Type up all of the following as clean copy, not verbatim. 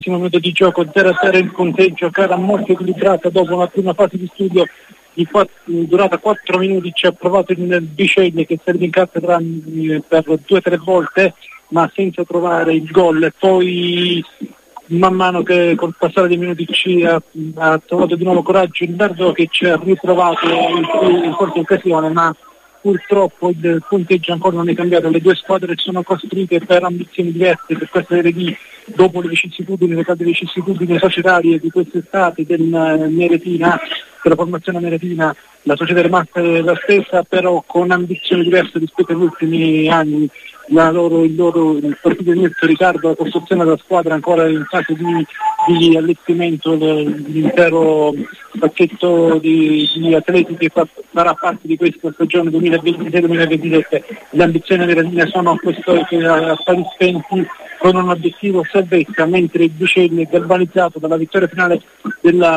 minuto di gioco, 0-0 il punteggio, gara molto equilibrata dopo una prima fase di studio durata 4 minuti. Ci ha provato il Biceglie che serve in cattedra per 2 o 3 volte ma senza trovare il gol, e poi man mano che col passare dei minuti ha trovato di nuovo coraggio il Verdò, che ci ha ritrovato in qualche occasione, ma purtroppo il punteggio ancora non è cambiato. Le due squadre sono costruite per ambizioni diverse per questa Serie D, dopo le vicissitudini societarie di quest'estate del Neretina, per la formazione neretina. La società è rimasta la stessa, però con ambizioni diverse rispetto agli ultimi anni. Il partito di inizio ritardo, la costruzione della squadra ancora in fase di allestimento, l'intero pacchetto di atleti che farà parte di questa stagione 2026-2027. Le ambizioni delle linee sono a stati spenti con un obiettivo salvezza, mentre il Biceglie è galvanizzato dalla vittoria finale della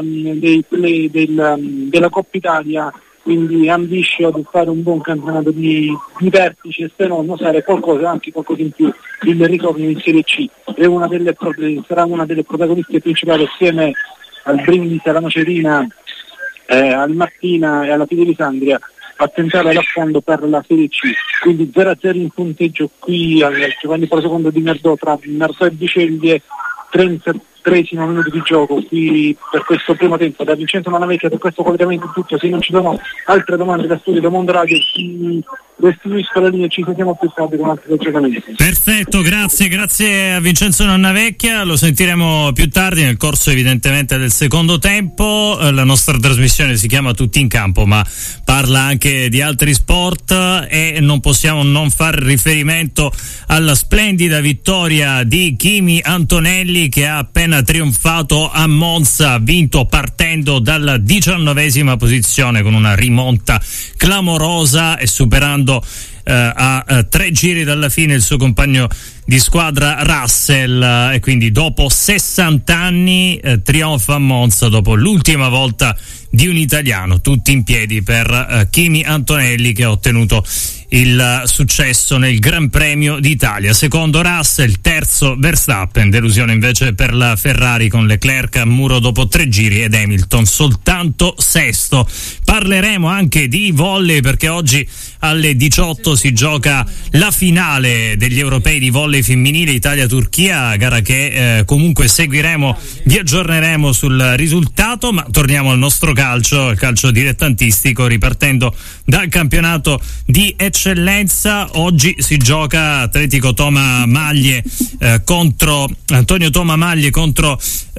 Coppa Italia, quindi ambisce ad fare un buon campionato di vertice, se no usare anche qualcosa in più. Il ritorno in Serie C sarà una delle protagoniste principali, assieme al Brindisi, alla Nocerina, al Martina e alla Fidelisandria, a tentare l'affondo per la Serie C. Quindi 0-0 in punteggio qui al Giovanni Paolo II di Merdò, tra Merdò e Biceglie, 33esimo minuto di gioco qui per questo primo tempo. Da Vincenzo Manavecchia per questo collegamento è tutto. Se non ci sono altre domande da studio da Mondo Radio, restituisco la linea e ci sentiamo più tardi con altri aggiornamenti. Perfetto, grazie a Vincenzo Nannavecchia, lo sentiremo più tardi nel corso evidentemente del secondo tempo. La nostra trasmissione si chiama Tutti in Campo, ma parla anche di altri sport e non possiamo non fare riferimento alla splendida vittoria di Kimi Antonelli, che ha appena trionfato a Monza, ha vinto partendo dalla 19ª posizione con una rimonta clamorosa e superando a 3 giri dalla fine il suo compagno di squadra Russell, e quindi dopo 60 anni trionfa a Monza dopo l'ultima volta di un italiano. Tutti in piedi per Kimi Antonelli, che ha ottenuto il successo nel Gran Premio d'Italia. Secondo Russell, terzo Verstappen, delusione invece per la Ferrari con Leclerc a muro dopo 3 giri ed Hamilton soltanto sesto. Parleremo anche di volley, perché oggi alle 18 si gioca la finale degli europei di volley femminile Italia-Turchia, gara che comunque seguiremo, vi aggiorneremo sul risultato, ma torniamo al nostro calcio, il calcio dilettantistico, ripartendo dal campionato di eccellenza. Oggi si gioca Atletico Toma Maglie contro Antonio Toma Maglie contro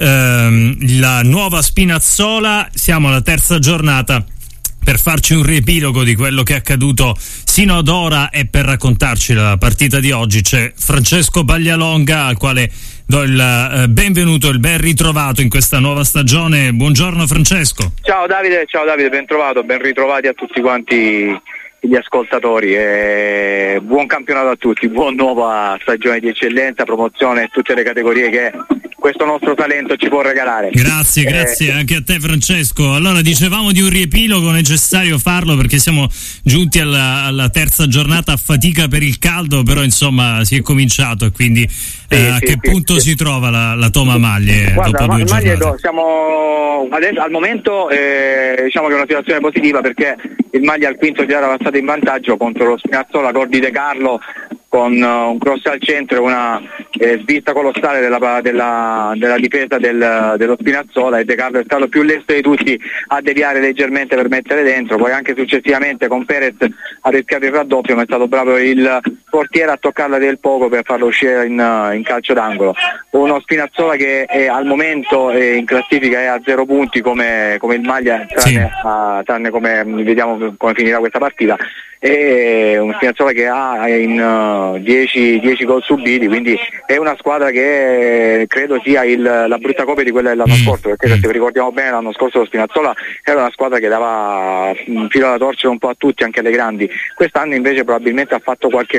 la Nuova Spinazzola. Siamo alla terza giornata. Per farci un riepilogo di quello che è accaduto sino ad ora e per raccontarci la partita di oggi c'è Francesco Baglialonga, al quale do il benvenuto, il ben ritrovato in questa nuova stagione. Buongiorno Francesco. Ciao Davide, ben trovato, ben ritrovati a tutti quanti gli ascoltatori, e buon campionato a tutti, buon nuova stagione di eccellenza, promozione, tutte le categorie che questo nostro talento ci può regalare. Grazie anche a te Francesco. Allora, dicevamo di un riepilogo, necessario farlo perché siamo giunti alla terza giornata a fatica per il caldo, però insomma si è cominciato, e quindi a che punto si trova la Toma Maglie? Guarda, dopo 2 giornate? Siamo adesso, al momento diciamo che è una situazione positiva, perché il Maglie al quinto già era passato in vantaggio contro lo Spinazzola. Gol De Carlo con un cross al centro e una svista colossale della difesa dello Spinazzola, e De Carlo è stato più lesto di tutti a deviare leggermente per mettere dentro. Poi anche successivamente con Perez ha rischiato il raddoppio, ma è stato bravo il portiere a toccarla del poco per farlo uscire in calcio d'angolo. Uno Spinazzola che al momento in classifica è a 0 punti come il Maglia, tranne come vediamo come finirà questa partita, e un Spinazzola che ha in 10 gol subiti, quindi è una squadra che credo sia la brutta copia di quella dell'anno scorso, perché se vi ricordiamo bene l'anno scorso lo Spinazzola era una squadra che dava filo alla torcere un po' a tutti, anche alle grandi. Quest'anno invece probabilmente ha fatto qualche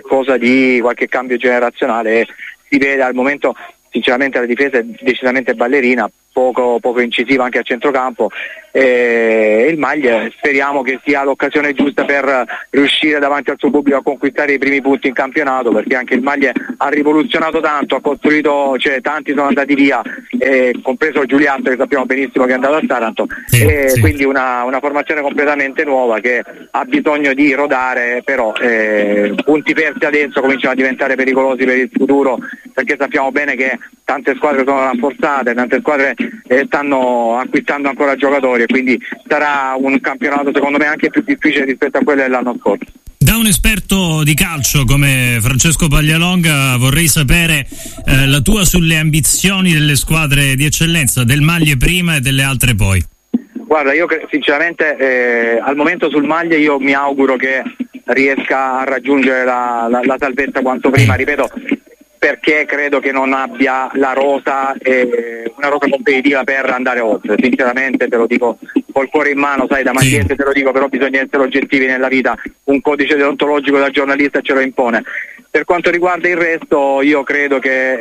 cambio generazionale, e si vede al momento sinceramente la difesa è decisamente ballerina, poco incisiva anche a centrocampo, il Maglia speriamo che sia l'occasione giusta per riuscire davanti al suo pubblico a conquistare i primi punti in campionato, perché anche il Maglia ha rivoluzionato tanto, ha costruito, tanti sono andati via, compreso Giuliano, che sappiamo benissimo che è andato a Taranto, sì. Quindi una formazione completamente nuova che ha bisogno di rodare, però punti persi adesso cominciano a diventare pericolosi per il futuro, perché sappiamo bene che tante squadre sono rafforzate, tante squadre stanno acquistando ancora giocatori, e quindi sarà un campionato secondo me anche più difficile rispetto a quello dell'anno scorso. Da un esperto di calcio come Francesco Paglialonga vorrei sapere la tua sulle ambizioni delle squadre di eccellenza, del Maglie prima e delle altre poi. Guarda, io sinceramente al momento sul Maglie io mi auguro che riesca a raggiungere la salvezza quanto prima, ripeto, perché credo che non abbia la rosa, una rosa competitiva per andare oltre, sinceramente te lo dico col cuore in mano, sai, da magliette te lo dico, però bisogna essere oggettivi nella vita, un codice deontologico da giornalista ce lo impone. Per quanto riguarda il resto io credo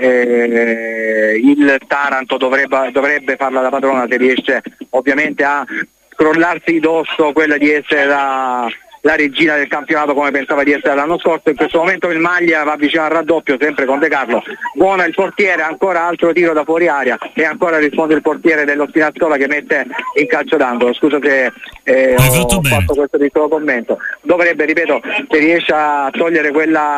che il Taranto dovrebbe farla da padrona, se riesce ovviamente a crollarsi di dosso quella di essere la regina del campionato come pensava di essere l'anno scorso. In questo momento il Maglia va vicino al raddoppio, sempre con De Carlo, buono il portiere, ancora altro tiro da fuori area e ancora risponde il portiere dello Spinazzola che mette in calcio d'angolo. Scusa se ho fatto questo piccolo commento. Dovrebbe, ripeto, se riesce a togliere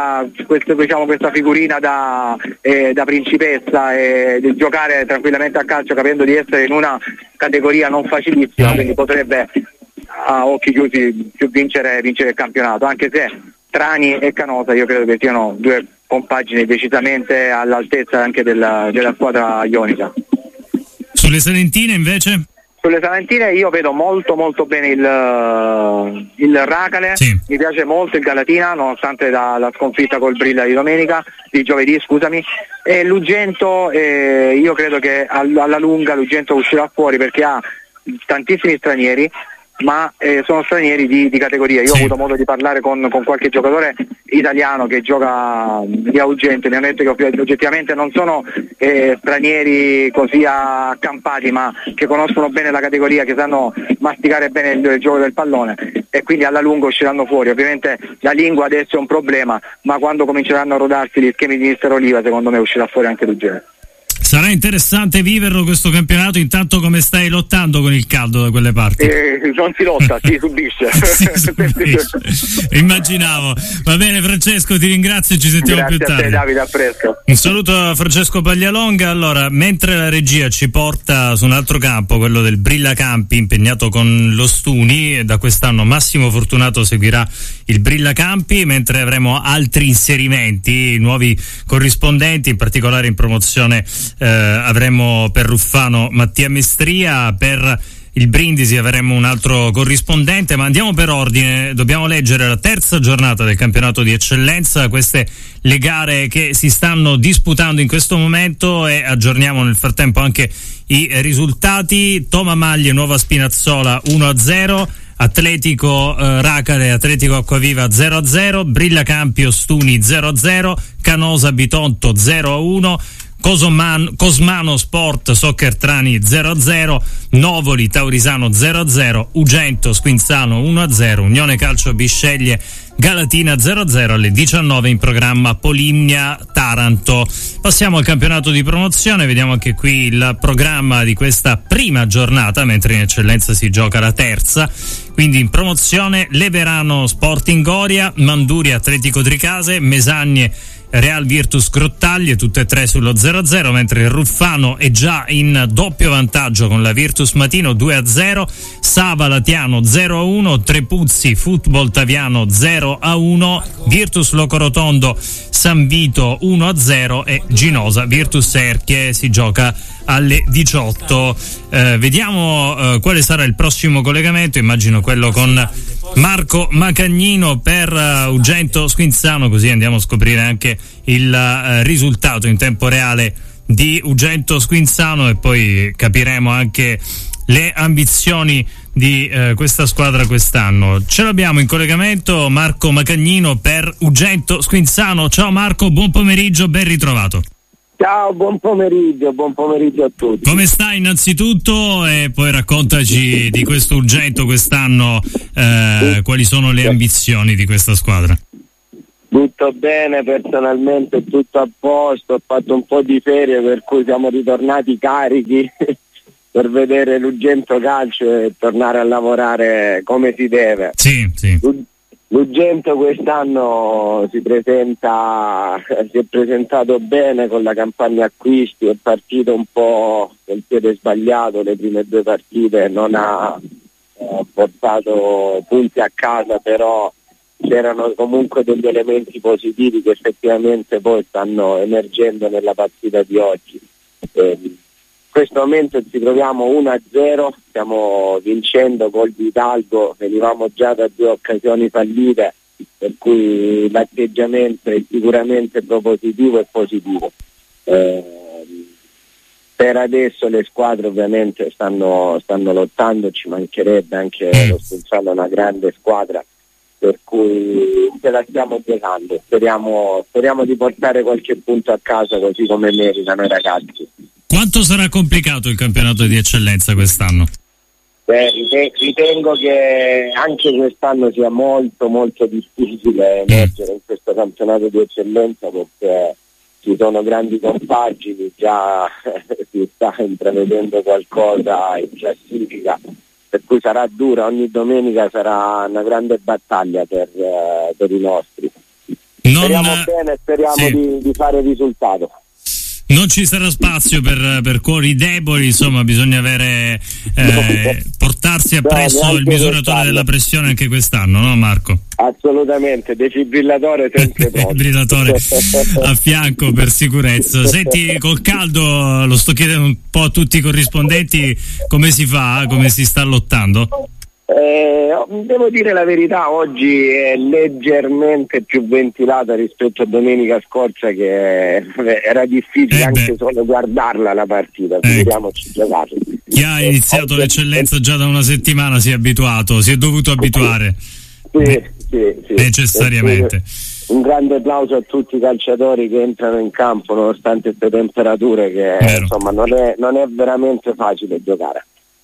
questa figurina da principessa e di giocare tranquillamente a calcio, capendo di essere in una categoria non facilissima, quindi potrebbe a occhi chiusi più vincere il campionato, anche se Trani e Canosa io credo che siano due compagini decisamente all'altezza anche della squadra ionica. Sulle Salentine invece? Sulle Salentine io vedo molto molto bene il Racale, sì. Mi piace molto il Galatina nonostante la sconfitta col Brilla di giovedì, e l'Ugento, io credo che alla lunga l'Ugento uscirà fuori perché ha tantissimi stranieri, ma sono stranieri di categoria. Io ho avuto modo di parlare con qualche giocatore italiano che gioca di Ugento, mi hanno detto che oggettivamente non sono stranieri così accampati, ma che conoscono bene la categoria, che sanno masticare bene il gioco del pallone, e quindi alla lunga usciranno fuori. Ovviamente la lingua adesso è un problema, ma quando cominceranno a rodarsi gli schemi di Mister Oliva secondo me uscirà fuori anche l'Ugento. Sarà interessante viverlo questo campionato. Intanto come stai lottando con il caldo da quelle parti? Non si lotta, si subisce. Immaginavo. Va bene Francesco, ti ringrazio e ci sentiamo più tardi. Grazie a te Davide, a presto. Un saluto a Francesco Paglialonga. Allora, mentre la regia ci porta su un altro campo, quello del Brilla Campi, impegnato con lo Stuni, da quest'anno Massimo Fortunato seguirà il Brilla Campi, mentre avremo altri inserimenti, nuovi corrispondenti, in particolare in promozione avremo per Ruffano Mattia Mestria, per il Brindisi avremo un altro corrispondente, ma andiamo per ordine. Dobbiamo leggere la terza giornata del campionato di eccellenza, queste le gare che si stanno disputando in questo momento, e aggiorniamo nel frattempo anche i risultati. Toma Maglie Nuova Spinazzola 1-0, Atletico Racale Atletico Acquaviva 0-0, Brilla Campio Stuni 0-0, Canosa Bitonto 0-1, Cosmano Sport Soccer Trani 0-0, Novoli Taurisano 0-0, Ugento Squinzano 1-0, Unione Calcio Bisceglie Galatina 0-0, alle 19 in programma Polimnia Taranto. Passiamo al campionato di promozione, vediamo anche qui il programma di questa prima giornata, mentre in eccellenza si gioca la terza. Quindi in promozione Leverano Sporting Goria, Manduria Atletico Tricase, Mesagne Real Virtus Grottaglie, tutte e tre sullo 0-0, mentre il Ruffano è già in doppio vantaggio con la Virtus Matino 2-0, Sava Latiano 0-1, Trepuzzi Football Taviano 0-1, Virtus Locorotondo San Vito 1-0 e Ginosa Virtus Erchie si gioca alle 18. Vediamo quale sarà il prossimo collegamento, immagino quello con Marco Macagnino per Ugento Squinzano, così andiamo a scoprire anche il risultato in tempo reale di Ugento Squinzano e poi capiremo anche le ambizioni di questa squadra quest'anno. Ce l'abbiamo in collegamento Marco Macagnino per Ugento Squinzano. Ciao Marco, buon pomeriggio, ben ritrovato. Ciao, buon pomeriggio a tutti. Come stai innanzitutto e poi raccontaci di questo Urgento quest'anno, quali sono le ambizioni di questa squadra? Tutto bene, personalmente tutto a posto, ho fatto un po' di ferie per cui siamo ritornati carichi per vedere l'Urgento Calcio e tornare a lavorare come si deve. Sì. L'Urgento quest'anno si è presentato bene con la campagna acquisti, è partito un po' col piede sbagliato, le prime 2 partite non ha portato punti a casa, però c'erano comunque degli elementi positivi che effettivamente poi stanno emergendo nella partita di oggi. In questo momento ci troviamo 1-0, stiamo vincendo gol di Hidalgo, venivamo già da 2 occasioni fallite, per cui l'atteggiamento è sicuramente propositivo e positivo. Per adesso le squadre ovviamente stanno lottando, ci mancherebbe, anche lo Spinzano è una grande squadra, per cui ce la stiamo giocando, speriamo di portare qualche punto a casa così come meritano i ragazzi. Quanto sarà complicato il campionato di eccellenza quest'anno? Ritengo che anche quest'anno sia molto molto difficile emergere in questo campionato di eccellenza, perché ci sono grandi compagini, già si sta intravedendo qualcosa in classifica, per cui sarà dura, ogni domenica sarà una grande battaglia per i nostri. Speriamo bene, di fare risultato. Non ci sarà spazio per cuori deboli, insomma bisogna portarsi appresso il misuratore della pressione anche quest'anno, no Marco? Assolutamente, defibrillatore sempre pronto. Defibrillatore a fianco per sicurezza. Senti, col caldo, lo sto chiedendo un po' a tutti i corrispondenti, come si fa, come si sta lottando? Devo dire la verità, oggi è leggermente più ventilata rispetto a domenica scorsa, che era difficile anche solo guardarla la partita, figuriamoci giocarla. Chi ha iniziato l'eccellenza già da una settimana si è dovuto abituare. Sì. Necessariamente. Un grande applauso a tutti i calciatori che entrano in campo nonostante queste temperature, che insomma non è veramente facile giocare.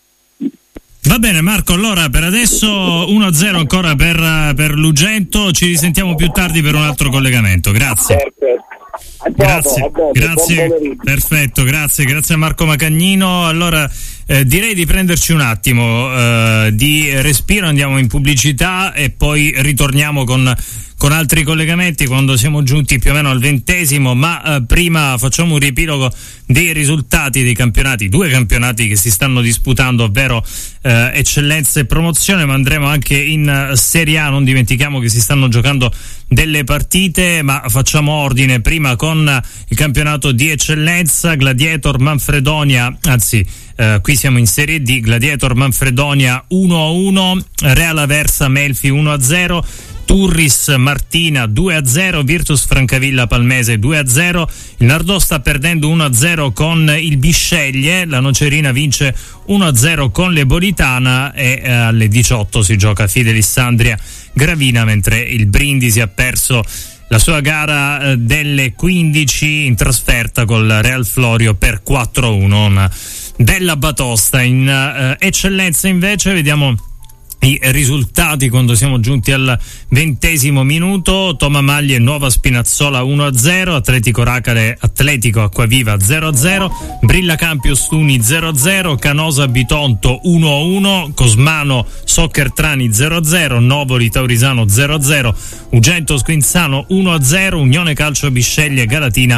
Va bene Marco, allora per adesso 1-0 ancora per l'Ugento, ci risentiamo più tardi per un altro collegamento, grazie. Grazie, perfetto, grazie a Marco Macagnino. Allora direi di prenderci un attimo di respiro, andiamo in pubblicità e poi ritorniamo con altri collegamenti quando siamo giunti più o meno al 20°, ma prima facciamo un riepilogo dei risultati dei campionati, 2 campionati che si stanno disputando, ovvero eccellenza e promozione, ma andremo anche in Serie A, non dimentichiamo che si stanno giocando delle partite, ma facciamo ordine prima con il campionato di eccellenza. Gladiator Manfredonia, qui siamo in Serie D, Gladiator Manfredonia 1-1, Real Aversa Melfi 1-0, Turris Martina 2-0, Virtus Francavilla Palmese 2-0, il Nardò sta perdendo 1-0 con il Bisceglie, la Nocerina vince 1-0 con l'Ebolitana e alle 18 si gioca Fidelissandria Gravina, mentre il Brindisi ha perso la sua gara delle 15 in trasferta col Real Florio per 4-1, una bella batosta. In eccellenza invece vediamo i risultati quando siamo giunti al 20° minuto. Toma Maglie Nuova Spinazzola 1-0, Atletico Racare Atletico Acquaviva 0-0, Brilla Campio Stuni 0-0, Canosa Bitonto 1-1, Cosmano Soccer Trani 0-0, Novoli Taurisano 0-0, Ugento Squinzano 1-0, Unione Calcio Bisceglie Galatina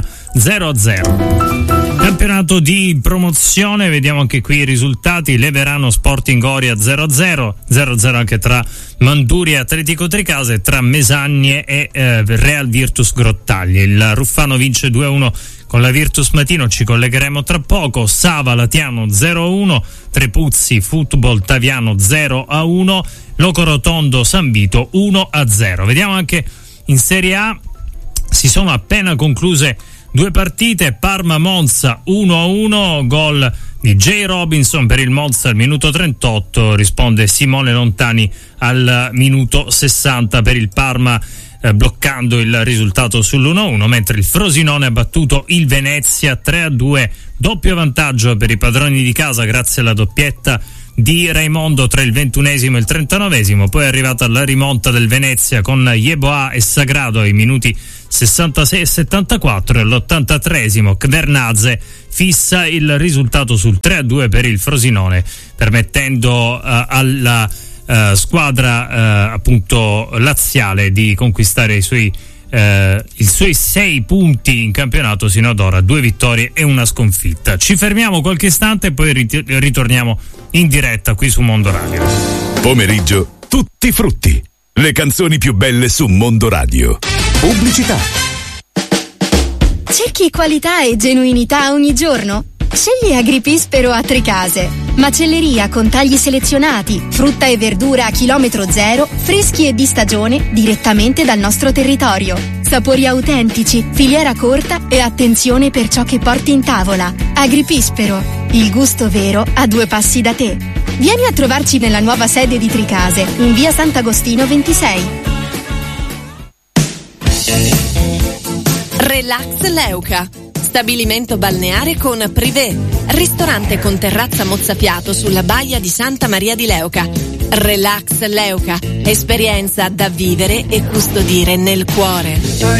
0-0. Campionato di promozione, vediamo anche qui i risultati. Leverano Sporting Oria 0-0, 0-0 anche tra Manduria e Atletico Tricase, tra Mesagne e Real Virtus Grottaglie. Il Ruffano vince 2-1 con la Virtus Matino, ci collegheremo tra poco. Sava Latiano 0-1, Trepuzzi Football Taviano 0-1, Locorotondo San Vito 1-0. Vediamo anche in Serie A, si sono appena concluse 2 partite. Parma Monza 1-1, gol di J. Robinson per il Monza al minuto 38, risponde Simone Lontani al minuto 60 per il Parma bloccando il risultato sull'1-1, mentre il Frosinone ha battuto il Venezia 3-2, doppio vantaggio per i padroni di casa grazie alla doppietta di Raimondo tra il 21esimo e il 39esimo. Poi è arrivata la rimonta del Venezia con Yeboah e Sagrado ai minuti 66 e 74, e all'83esimo Kvernadze fissa il risultato sul 3-2 per il Frosinone, permettendo alla squadra appunto laziale di conquistare i suoi 6 punti in campionato sino ad ora, 2 vittorie e una sconfitta. Ci fermiamo qualche istante e poi ritorniamo in diretta qui su Mondo Radio. Pomeriggio tutti frutti, le canzoni più belle su Mondo Radio. Pubblicità. Cerchi qualità e genuinità ogni giorno? Scegli Agripispero a Tricase. Macelleria con tagli selezionati, frutta e verdura a chilometro zero, freschi e di stagione direttamente dal nostro territorio. Sapori autentici, filiera corta e attenzione per ciò che porti in tavola. Agripispero, il gusto vero a 2 passi da te. Vieni a trovarci nella nuova sede di Tricase, in via Sant'Agostino 26. Relax Leuca. Stabilimento balneare con privé, ristorante con terrazza mozzafiato sulla baia di Santa Maria di Leuca. Relax Leuca, esperienza da vivere e custodire nel cuore.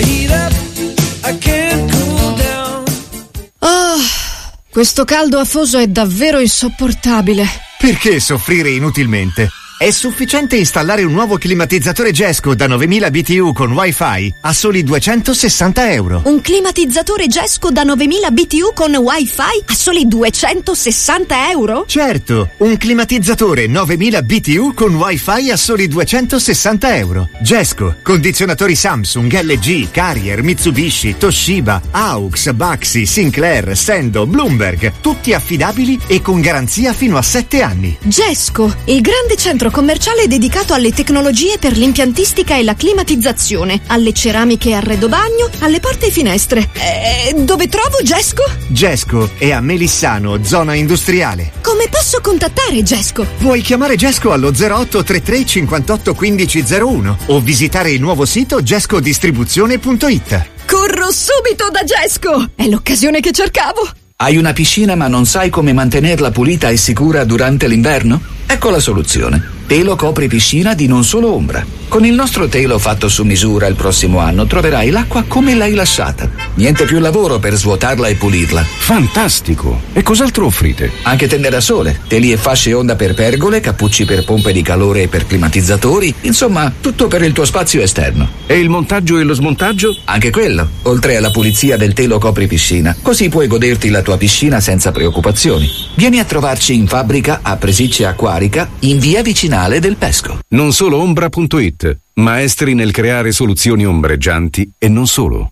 Oh, questo caldo afoso è davvero insopportabile. Perché soffrire inutilmente? È sufficiente installare un nuovo climatizzatore Gesco da 9000 BTU con Wi-Fi a soli €260. Un climatizzatore Gesco da 9000 BTU con Wi-Fi a soli €260? Certo, un climatizzatore 9000 BTU con Wi-Fi a soli €260. Gesco, condizionatori Samsung, LG, Carrier, Mitsubishi, Toshiba, Aux, Baxi, Sinclair, Sendo, Bloomberg, tutti affidabili e con garanzia fino a 7 anni. Gesco, il grande centro commerciale dedicato alle tecnologie per l'impiantistica e la climatizzazione, alle ceramiche e arredo bagno, alle porte e finestre. Dove trovo Gesco? Gesco è a Melissano, zona industriale. Come posso contattare Gesco? Puoi chiamare Gesco allo 0833 58 15 01 o visitare il nuovo sito gescodistribuzione.it. Corro subito da Gesco! È l'occasione che cercavo! Hai una piscina ma non sai come mantenerla pulita e sicura durante l'inverno? Ecco la soluzione. Telo copri piscina di Non Solo Ombra. Con il nostro telo fatto su misura il prossimo anno troverai l'acqua come l'hai lasciata. Niente più lavoro per svuotarla e pulirla. Fantastico! E cos'altro offrite? Anche tende da sole, teli e fasce onda per pergole, cappucci per pompe di calore e per climatizzatori, insomma tutto per il tuo spazio esterno. E il montaggio e lo smontaggio? Anche quello, oltre alla pulizia del telo copri piscina. Così puoi goderti la tua piscina senza preoccupazioni. Vieni a trovarci in fabbrica a Presiccia Acquarica, in via Vicinale del Pesco. Nonsolombra.it. Maestri nel creare soluzioni ombreggianti e non solo.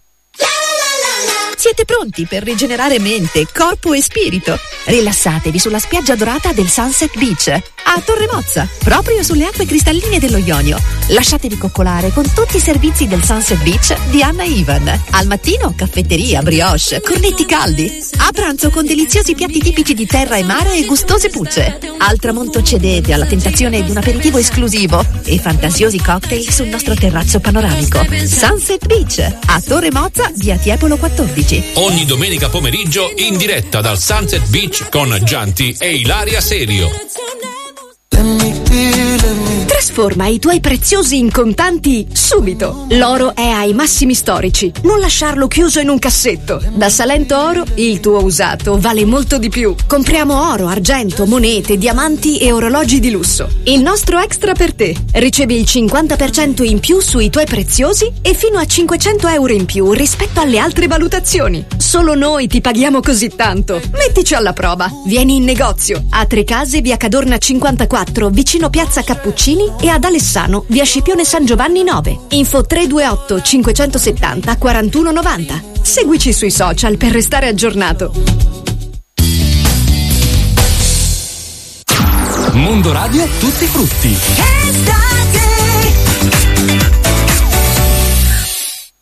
Siete pronti per rigenerare mente, corpo e spirito? Rilassatevi sulla spiaggia dorata del Sunset Beach a Torre Mozza, proprio sulle acque cristalline dello Ionio. Lasciatevi coccolare con tutti i servizi del Sunset Beach di Anna Ivan. Al mattino caffetteria, brioche, cornetti caldi. A pranzo con deliziosi piatti tipici di terra e mare e gustose pucce. Al tramonto cedete alla tentazione di un aperitivo esclusivo e fantasiosi cocktail sul nostro terrazzo panoramico. Sunset Beach a Torre Mozza, via Tiepolo 14. Ogni domenica pomeriggio in diretta dal Sunset Beach con Gianti e Ilaria Serio. Trasforma i tuoi preziosi in contanti subito. L'oro è ai massimi storici. Non lasciarlo chiuso in un cassetto. Da Salento Oro il tuo usato vale molto di più. Compriamo oro, argento, monete, diamanti e orologi di lusso. Il nostro extra per te. Ricevi il 50% in più sui tuoi preziosi e fino a €500 in più rispetto alle altre valutazioni. Solo noi ti paghiamo così tanto. Mettici alla prova. Vieni in negozio a Tricase, via Cadorna 54, vicino Piazza Cappuccini, e ad Alessano, via Scipione San Giovanni 9. Info 328 570 4190. Seguici sui social per restare aggiornato. Mondo Radio, tutti frutti.